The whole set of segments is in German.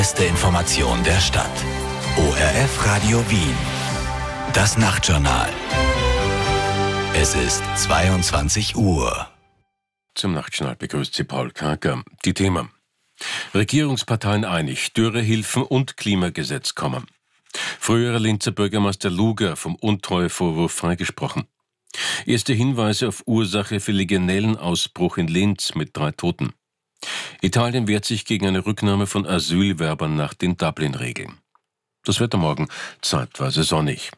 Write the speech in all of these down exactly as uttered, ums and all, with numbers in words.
Beste Information der Stadt. O R F Radio Wien. Das Nachtjournal. Es ist zweiundzwanzig Uhr. Zum Nachtjournal begrüßt Sie Paul Kraker. Die Themen: Regierungsparteien einig, Dürrehilfen und Klimagesetz kommen. Früherer Linzer Bürgermeister Luger vom Untreuevorwurf freigesprochen. Erste Hinweise auf Ursache für Legionellenausbruch in Linz mit drei Toten. Italien wehrt sich gegen eine Rücknahme von Asylwerbern nach den Dublin-Regeln. Das Wetter morgen zeitweise sonnig.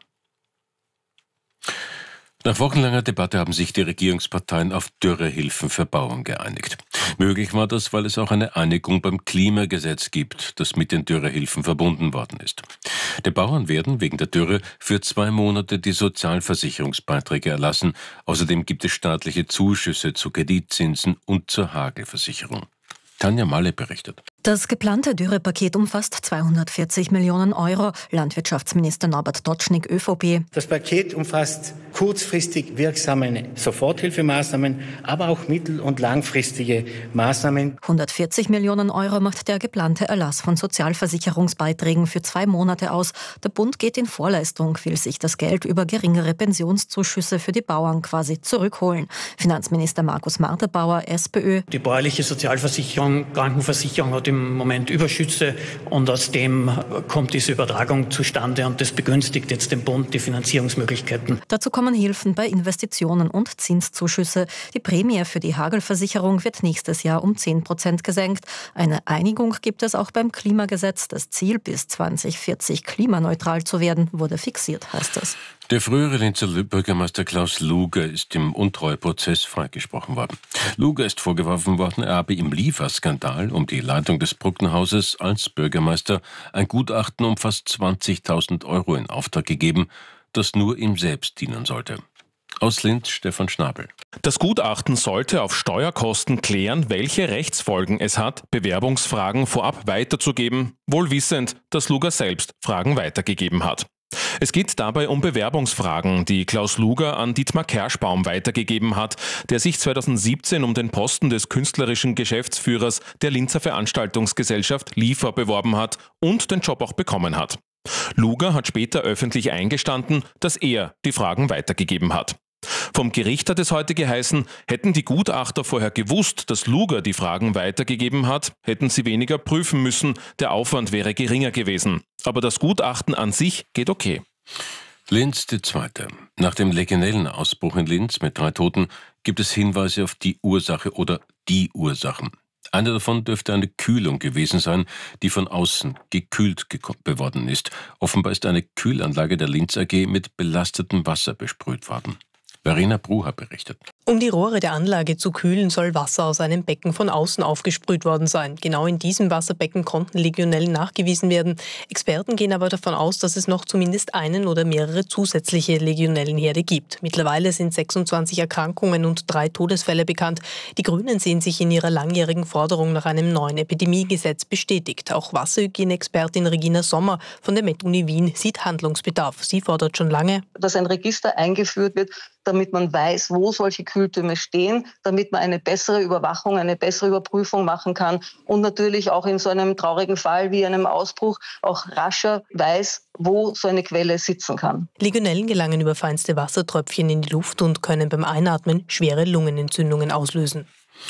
Nach wochenlanger Debatte haben sich die Regierungsparteien auf Dürrehilfen für Bauern geeinigt. Möglich war das, weil es auch eine Einigung beim Klimagesetz gibt, das mit den Dürrehilfen verbunden worden ist. Die Bauern werden wegen der Dürre für zwei Monate die Sozialversicherungsbeiträge erlassen. Außerdem gibt es staatliche Zuschüsse zu Kreditzinsen und zur Hagelversicherung. Tanja Malle berichtet. Das geplante Dürrepaket umfasst zweihundertvierzig Millionen Euro. Landwirtschaftsminister Norbert Dotschnig, ÖVP. Das Paket umfasst kurzfristig wirksame Soforthilfemaßnahmen, aber auch mittel- und langfristige Maßnahmen. hundertvierzig Millionen Euro macht der geplante Erlass von Sozialversicherungsbeiträgen für zwei Monate aus. Der Bund geht in Vorleistung, will sich das Geld über geringere Pensionszuschüsse für die Bauern quasi zurückholen. Finanzminister Markus Marterbauer, SPÖ. Die bäuerliche Sozialversicherung, Krankenversicherung hat im Moment Überschüsse und aus dem kommt diese Übertragung zustande und das begünstigt jetzt den Bund die Finanzierungsmöglichkeiten. Dazu kommen Hilfen bei Investitionen und Zinszuschüsse. Die Prämie für die Hagelversicherung wird nächstes Jahr um zehn Prozent gesenkt. Eine Einigung gibt es auch beim Klimagesetz. Das Ziel, bis zwanzig vierzig klimaneutral zu werden, wurde fixiert, heißt es. Der frühere Linzer Bürgermeister Klaus Luger ist im Untreueprozess freigesprochen worden. Luger ist vorgeworfen worden, er habe im Lieferskandal um die Leitung des Brucknerhauses als Bürgermeister ein Gutachten um fast zwanzigtausend Euro in Auftrag gegeben, das nur ihm selbst dienen sollte. Aus Linz Stefan Schnabel. Das Gutachten sollte auf Steuerkosten klären, welche Rechtsfolgen es hat, Bewerbungsfragen vorab weiterzugeben, wohl wissend, dass Luger selbst Fragen weitergegeben hat. Es geht dabei um Bewerbungsfragen, die Klaus Luger an Dietmar Kerschbaum weitergegeben hat, der sich zweitausendsiebzehn um den Posten des künstlerischen Geschäftsführers der Linzer Veranstaltungsgesellschaft Liefer beworben hat und den Job auch bekommen hat. Luger hat später öffentlich eingestanden, dass er die Fragen weitergegeben hat. Vom Gericht hat es heute geheißen, hätten die Gutachter vorher gewusst, dass Luger die Fragen weitergegeben hat, hätten sie weniger prüfen müssen, der Aufwand wäre geringer gewesen. Aber das Gutachten an sich geht okay. Linz die Zweite. Nach dem Legionellenausbruch in Linz mit drei Toten gibt es Hinweise auf die Ursache oder die Ursachen. Eine davon dürfte eine Kühlung gewesen sein, die von außen gekühlt geworden ist. Offenbar ist eine Kühlanlage der Linz A G mit belastetem Wasser besprüht worden. Verena Brucher berichtet. Um die Rohre der Anlage zu kühlen, soll Wasser aus einem Becken von außen aufgesprüht worden sein. Genau in diesem Wasserbecken konnten Legionellen nachgewiesen werden. Experten gehen aber davon aus, dass es noch zumindest einen oder mehrere zusätzliche Legionellenherde gibt. Mittlerweile sind sechsundzwanzig Erkrankungen und drei Todesfälle bekannt. Die Grünen sehen sich in ihrer langjährigen Forderung nach einem neuen Epidemiegesetz bestätigt. Auch Wasserhygieneexpertin Regina Sommer von der MedUni Wien sieht Handlungsbedarf. Sie fordert schon lange, dass ein Register eingeführt wird, damit man weiß, wo solche Kühltürme stehen, damit man eine bessere Überwachung, eine bessere Überprüfung machen kann und natürlich auch in so einem traurigen Fall wie einem Ausbruch auch rascher weiß, wo so eine Quelle sitzen kann. Legionellen gelangen über feinste Wassertröpfchen in die Luft und können beim Einatmen schwere Lungenentzündungen auslösen.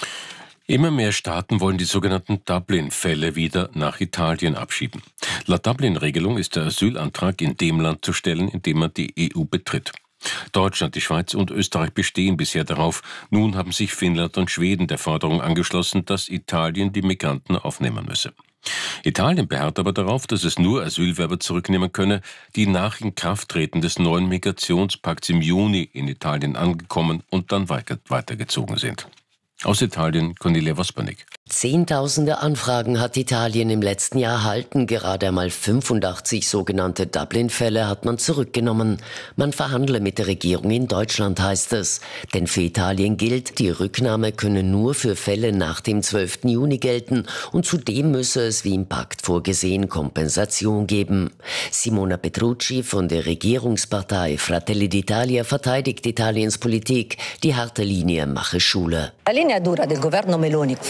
Immer mehr Staaten wollen die sogenannten Dublin-Fälle wieder nach Italien abschieben. Laut Dublin-Regelung ist der Asylantrag in dem Land zu stellen, in dem man die E U betritt. Deutschland, die Schweiz und Österreich bestehen bisher darauf. Nun haben sich Finnland und Schweden der Forderung angeschlossen, dass Italien die Migranten aufnehmen müsse. Italien beharrt aber darauf, dass es nur Asylwerber zurücknehmen könne, die nach Inkrafttreten des neuen Migrationspakts im Juni in Italien angekommen und dann weitergezogen sind. Aus Italien Cornelia Vospernik. Zehntausende Anfragen hat Italien im letzten Jahr erhalten. Gerade einmal fünfundachtzig sogenannte Dublin-Fälle hat man zurückgenommen. Man verhandle mit der Regierung in Deutschland, heißt es. Denn für Italien gilt, die Rücknahme könne nur für Fälle nach dem zwölften Juni gelten. Und zudem müsse es, wie im Pakt vorgesehen, Kompensation geben. Simona Petrucci von der Regierungspartei Fratelli d'Italia verteidigt Italiens Politik. Die harte Linie mache Schule. La linea dura del governo Meloni fa scuola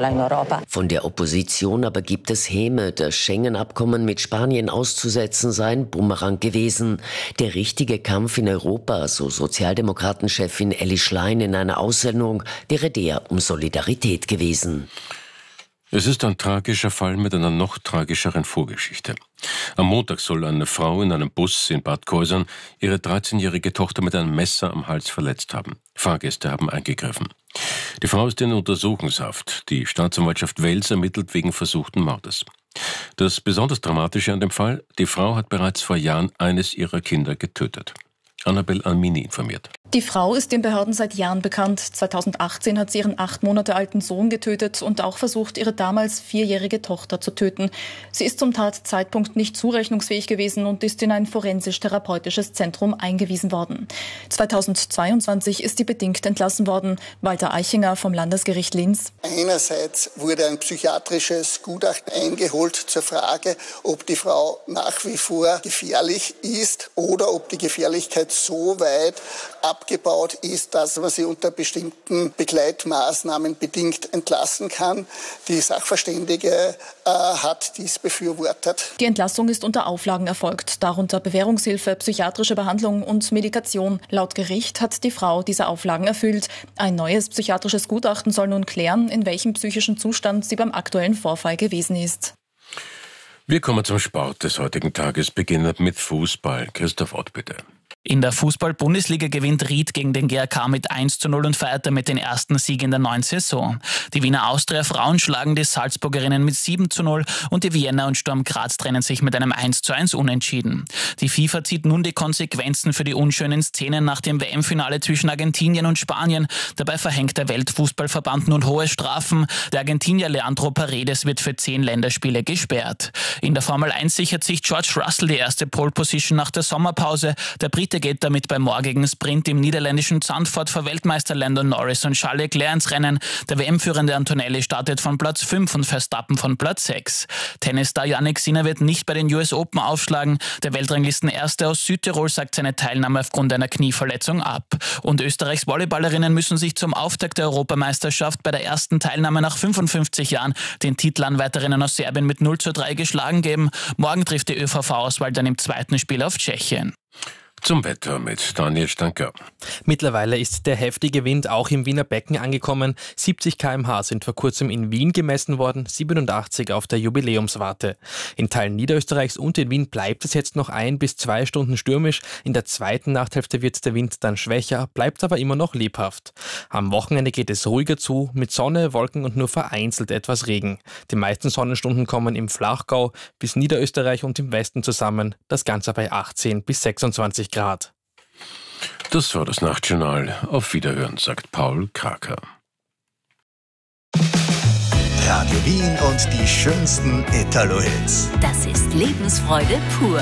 in Europa. Von der Opposition aber gibt es Häme. Das Schengen-Abkommen mit Spanien auszusetzen sei ein Bumerang gewesen. Der richtige Kampf in Europa, so Sozialdemokratenchefin Elli Schlein in einer Aussendung, wäre der um Solidarität gewesen. Es ist ein tragischer Fall mit einer noch tragischeren Vorgeschichte. Am Montag soll eine Frau in einem Bus in Bad Kreuznach ihre dreizehnjährige Tochter mit einem Messer am Hals verletzt haben. Fahrgäste haben eingegriffen. Die Frau ist in Untersuchungshaft. Die Staatsanwaltschaft Wels ermittelt wegen versuchten Mordes. Das besonders Dramatische an dem Fall: Die Frau hat bereits vor Jahren eines ihrer Kinder getötet. Annabel Almini informiert. Die Frau ist den Behörden seit Jahren bekannt. zweitausendachtzehn hat sie ihren acht Monate alten Sohn getötet und auch versucht, ihre damals vierjährige Tochter zu töten. Sie ist zum Tatzeitpunkt nicht zurechnungsfähig gewesen und ist in ein forensisch-therapeutisches Zentrum eingewiesen worden. zweitausendzweiundzwanzig ist sie bedingt entlassen worden. Walter Eichinger vom Landesgericht Linz. Einerseits wurde ein psychiatrisches Gutachten eingeholt zur Frage, ob die Frau nach wie vor gefährlich ist oder ob die Gefährlichkeit so weit abgebaut ist, dass man sie unter bestimmten Begleitmaßnahmen bedingt entlassen kann. Die Sachverständige äh, hat dies befürwortet. Die Entlassung ist unter Auflagen erfolgt, darunter Bewährungshilfe, psychiatrische Behandlung und Medikation. Laut Gericht hat die Frau diese Auflagen erfüllt. Ein neues psychiatrisches Gutachten soll nun klären, in welchem psychischen Zustand sie beim aktuellen Vorfall gewesen ist. Wir kommen zum Sport des heutigen Tages, beginnen mit Fußball. Christoph Ott, bitte. In der Fußball-Bundesliga gewinnt Ried gegen den G R K mit eins zu null und feiert damit den ersten Sieg in der neuen Saison. Die Wiener Austria-Frauen schlagen die Salzburgerinnen mit sieben zu null und die Vienna und Sturm Graz trennen sich mit einem eins zu eins Unentschieden. Die FIFA zieht nun die Konsequenzen für die unschönen Szenen nach dem W M-Finale zwischen Argentinien und Spanien. Dabei verhängt der Weltfußballverband nun hohe Strafen. Der Argentinier Leandro Paredes wird für zehn Länderspiele gesperrt. In der Formel eins sichert sich George Russell die erste Pole-Position nach der Sommerpause. Der Brite geht damit beim morgigen Sprint im niederländischen Zandvoort vor Weltmeister Lando Norris und Charles Leclerc ins Rennen. Der W M-führende Antonelli startet von Platz fünf und Verstappen von Platz sechs. Tennisstar Jannik Sinner wird nicht bei den U S Open aufschlagen. Der Weltranglistenerste aus Südtirol sagt seine Teilnahme aufgrund einer Knieverletzung ab. Und Österreichs Volleyballerinnen müssen sich zum Auftakt der Europameisterschaft bei der ersten Teilnahme nach fünfundfünfzig Jahren den Titelanwärterinnen aus Serbien mit null zu drei geschlagen geben. Morgen trifft die ÖVV-Auswahl dann im zweiten Spiel auf Tschechien. Zum Wetter mit Daniel Stanker. Mittlerweile ist der heftige Wind auch im Wiener Becken angekommen. siebzig Kilometer pro Stunde sind vor kurzem in Wien gemessen worden, siebenundachtzig auf der Jubiläumswarte. In Teilen Niederösterreichs und in Wien bleibt es jetzt noch ein bis zwei Stunden stürmisch. In der zweiten Nachthälfte wird der Wind dann schwächer, bleibt aber immer noch lebhaft. Am Wochenende geht es ruhiger zu, mit Sonne, Wolken und nur vereinzelt etwas Regen. Die meisten Sonnenstunden kommen im Flachgau bis Niederösterreich und im Westen zusammen. Das Ganze bei achtzehn bis sechsundzwanzig Grad. Das war das Nachtjournal. Auf Wiederhören, sagt Paul Kraker. Radio Wien und die schönsten Italo-Hits. Das ist Lebensfreude pur.